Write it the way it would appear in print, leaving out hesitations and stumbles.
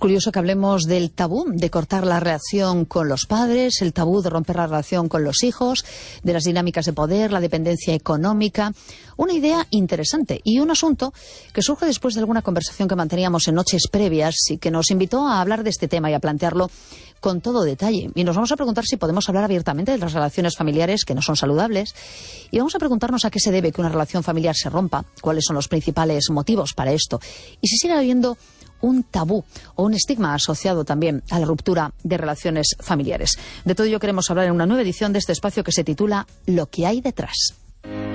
curioso que hablemos del tabú de cortar la relación con los padres, el tabú de romper la relación con los hijos, de las dinámicas de poder, la dependencia económica. Una idea interesante y un asunto que surge después de alguna conversación que manteníamos en noches previas y que nos invitó a hablar de este tema y a plantearlo con todo detalle. Y nos vamos a preguntar si podemos hablar abiertamente de las relaciones familiares que no son saludables. Y vamos a preguntarnos a qué se debe que una relación familiar se rompa, cuáles son los principales motivos para esto y si sigue habiendo un tabú o un estigma asociado también a la ruptura de relaciones familiares. De todo ello queremos hablar en una nueva edición de este espacio que se titula Lo que hay detrás.